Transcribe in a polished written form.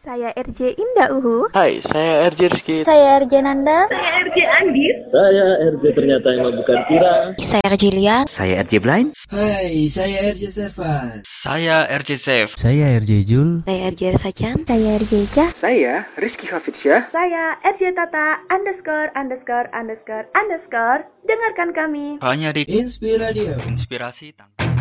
Saya RJ Indah Uhu. Hai, saya RJ Rizky. Saya RJ Nanda. Saya RJ Andis. Saya RJ ternyata yang bukan Tira. Saya RJ Lia. Saya RJ Blind. Hai, saya RJ Servan. Saya RJ Safe. Saya RJ Jul. Saya RJ Sacan. Saya RJ Cah. Saya Rizky Hafidsyah. Saya RJ Tata ______. Dengarkan kami hanya di Inspiradio. Inspirasi Tangan.